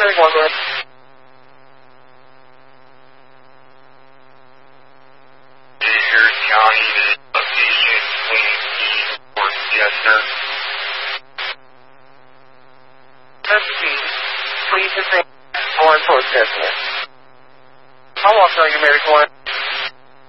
medic one, go ahead. Your county location, yes, sir. Please advance on towards Desmond. How often are you medic one?